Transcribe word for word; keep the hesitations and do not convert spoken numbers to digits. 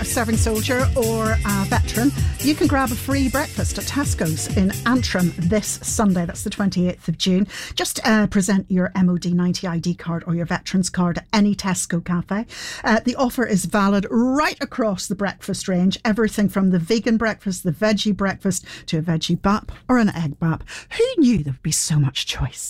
serving soldier or a veteran, you can grab a free breakfast at Tesco's in Antrim this Sunday. That's the twenty-eighth of June. Just uh, present your M O D ninety I D card or your veterans card at any Tesco cafe. Uh, the offer is valid right across the breakfast range. Everything from the vegan breakfast, the veggie breakfast, to a veggie bap or an egg bap. Who knew there would be so much choice?